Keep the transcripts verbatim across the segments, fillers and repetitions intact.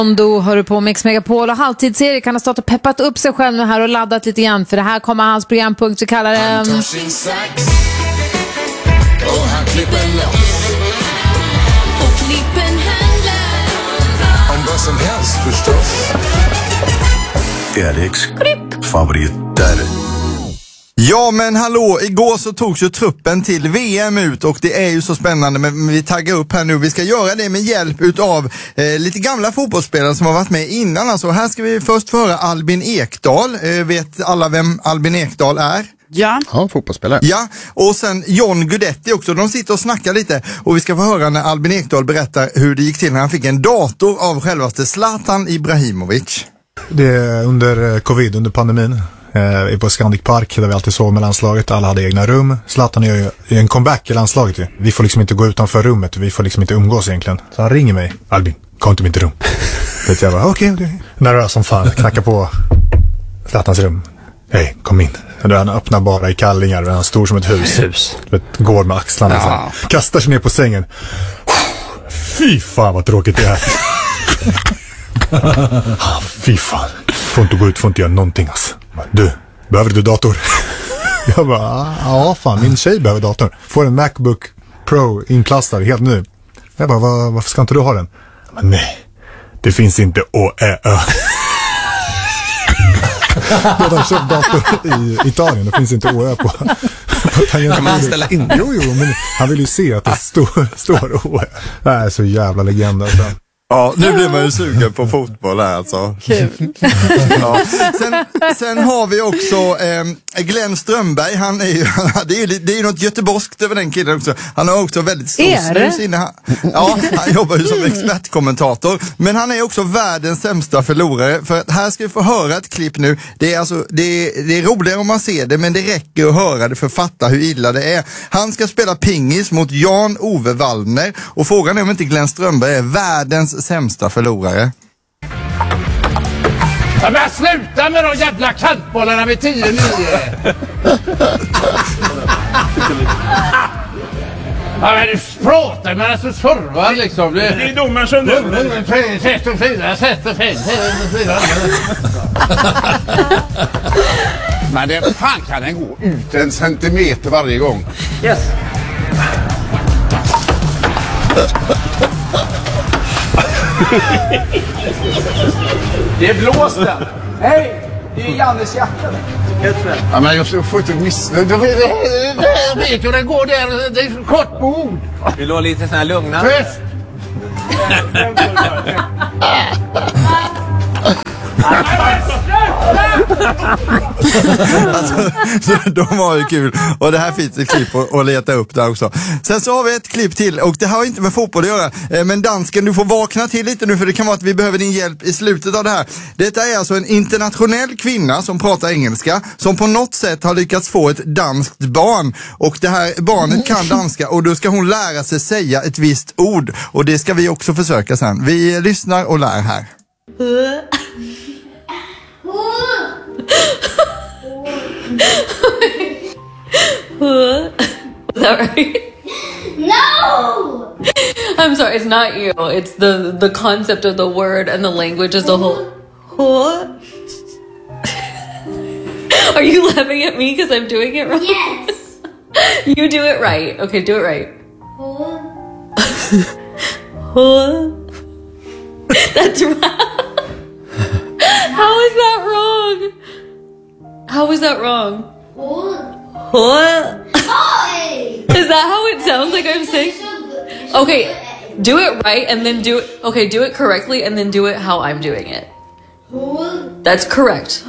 Då hör du på Mix Megapol och halvtids-Erik kan ha stått och peppat upp sig själv nu här och laddat lite grann för det här kommer hans programpunkt så kallar det Han tar sin sax och han klipper loss och klippen handlar om vad som helst förstås. Eriks favoriter. Ja men hallå, igår så togs ju truppen till V M ut och det är ju så spännande men vi taggar upp här nu. Vi ska göra det med hjälp utav eh, lite gamla fotbollsspelare som har varit med innan. Alltså här ska vi först få höra Albin Ekdal. Eh, vet alla vem Albin Ekdal är? Ja. Ja, fotbollsspelare. Ja, och sen John Guidetti också. De sitter och snackar lite och vi ska få höra när Albin Ekdal berättar hur det gick till när han fick en dator av självaste Zlatan Ibrahimovic. Det är under covid, under pandemin. Eh, på Scandic Park där vi alltid sov med landslaget. Alla hade egna rum. Zlatan gör ju en comeback i landslaget. Ju. Vi får liksom inte gå utanför rummet. Vi får liksom inte umgås egentligen. Så han ringer mig. Albin, kom till mitt rum. Vet jag bara, okej, okay, okay. Nervös som fan. Knackar på Zlatans rum. Hej, kom in. Då han öppnar bara i kallingar. Han är stor som ett hus. Hus. Vet, går med axlarna. Ja. Så kastar sig ner på sängen. Fy fan vad tråkigt det är. ah, fy fan. Får inte gå ut, får inte göra någonting alltså. Du, behöver du dator? Jag bara, ja fan, min tjej behöver dator. Får en MacBook Pro inplastad helt nu. Jag bara, Var, varför ska inte du ha den? Men nej, det finns inte å, ä, ö. Jag har köpt dator i Italien, det finns inte å, ä på, på tangenten. Kan man ställa in? Jo, jo, men han vill ju se att det står, står å, ä. Det här är så jävla legend alltså. Ja, nu blir man ju sugen på fotboll här alltså. Kul. Ja. Sen, sen har vi också eh, Glenn Strömberg. Han är ju, det är ju det är ju något göteborgskt över den killen också. Han har också väldigt stor snus inne. Ja, han jobbar ju som expertkommentator. Men han är också världens sämsta förlorare. För att här ska vi få höra ett klipp nu. Det är, alltså, det är, det är roligare om man ser det, men det räcker att höra det för att fatta hur illa det är. Han ska spela pingis mot Jan-Ove Waldner. Och frågan är om inte Glenn Strömberg är världens sämsta förlorare. Ja, men sluta med de jävla kantbollarna vid tio nio. Ja, men du pratar men alltså servar liksom. Det är domaren som du. Sätt och fyra, sätt och fyra. Men det fan kan den gå ut en centimeter varje gång. Yes. Det är blåst där. Hej, det är Jannes jacka. Ja, men jag får inte missa. Jag vet hur det går där. Det är kort på ord. Vi låg lite sån här lugna. Tyst! Alltså, de har ju kul. Och det här finns ett klipp att, att leta upp där också. Sen så har vi ett klipp till. Och det har inte med fotboll att göra. Men dansken, du får vakna till lite nu. För det kan vara att vi behöver din hjälp i slutet av det här. Detta är alltså en internationell kvinna som pratar engelska. Som på något sätt har lyckats få ett danskt barn. Och det här barnet kan danska. Och då ska hon lära sig säga ett visst ord. Och det ska vi också försöka sen. Vi lyssnar och lär här. Is that right? No! I'm sorry, it's not you. It's the the concept of the word and the language as a whole. Are you laughing at me because I'm doing it wrong? Yes. You do it right. Okay, do it right. That's right. How is that wrong? How is that wrong? Is that how it sounds like I'm saying? Okay, do it right and then do it. Okay, do it correctly and then do it how I'm doing it. That's correct.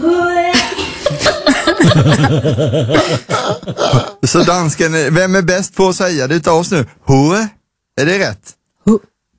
Så dansken, vem är bäst på att säga det utav oss nu? Hoe? Är det rätt? Hu.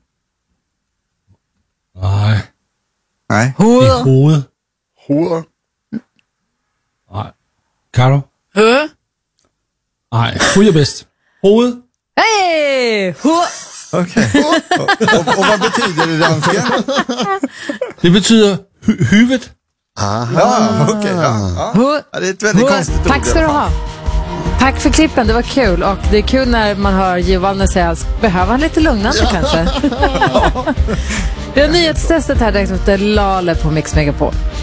Nej. Nej. I hovedet. Hoe. Nej. Karo? Hø? Nej, hu är bäst. Hoved. Hej! Hoe! Okej. Okay. Och, och, och vad betyder det dansken? Det betyder hu- huvudet. Aha. Ja, okej. Okay, ja. Ja. Ja, det är ett väldigt Hoe. konstigt ord. Tack ska du ha. Tack för klippen, det var kul. Och det är kul när man hör Giovanni säga, behöver han lite lugnande ja. kanske? Vi har nyhetstestet här direkt efter Lale på Mix Megapol.